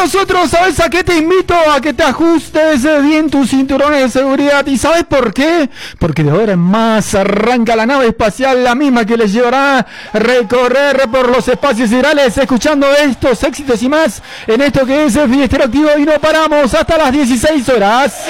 nosotros, ¿sabes a qué te invito? A que te ajustes bien tus cinturones de seguridad. ¿Y sabes por qué? Porque de ahora en más arranca la nave espacial, la misma que les llevará a recorrer por los espacios siderales, escuchando estos éxitos y más en esto que es Fiestero Activo, y no paramos hasta las 16 horas.